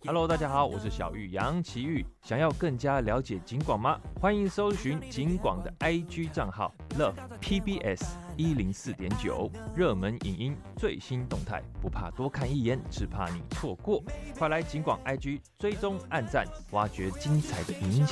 Hello， 大家好，我是小玉杨奇玉。想要更加了解警广吗？欢迎搜寻警广的 IG 账号 Love PBS 104.9，热门影音最新动态，不怕多看一眼，只怕你错过。快来警广 IG 追踪按赞，挖掘精彩的影音